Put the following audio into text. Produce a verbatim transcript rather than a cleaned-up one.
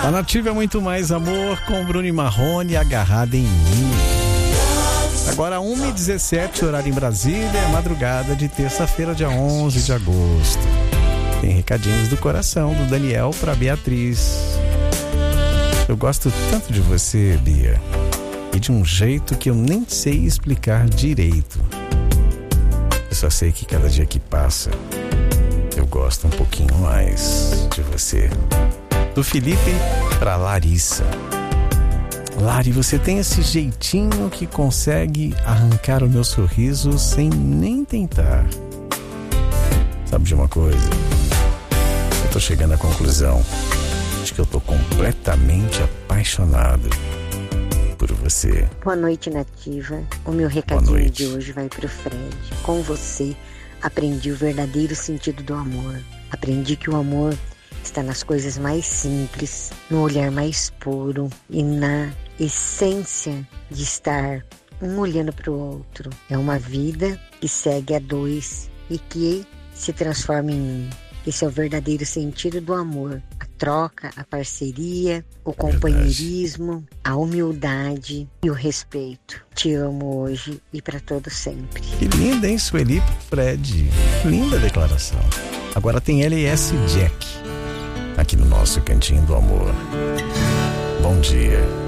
A Nativa é muito mais amor, com Bruno e Marrone agarrada em mim. Agora uma e dezessete, horário em Brasília, é madrugada de terça-feira, dia onze de agosto. Tem recadinhos do coração do Daniel para Beatriz. Eu gosto tanto de você, Bia, e de um jeito que eu nem sei explicar direito. Eu só sei que cada dia que passa, eu gosto um pouquinho mais de você. Do Felipe para Larissa. Lari, você tem esse jeitinho que consegue arrancar o meu sorriso sem nem tentar. Sabe de uma coisa? Eu tô chegando à conclusão de que eu tô completamente apaixonado por você. Boa noite, Nativa. O meu recadinho de hoje vai pro Fred. Com você, aprendi o verdadeiro sentido do amor. Aprendi que o amor está nas coisas mais simples, no olhar mais puro e na essência de estar um olhando para o outro. É uma vida que segue a dois e que se transforma em um. Esse é o verdadeiro sentido do amor. A troca, a parceria, o companheirismo, a humildade e o respeito. Te amo hoje e para todo sempre. Que linda, hein, Sueli Fred? Linda declaração. Agora tem L S Jack aqui no nosso Cantinho do Amor. Bom dia.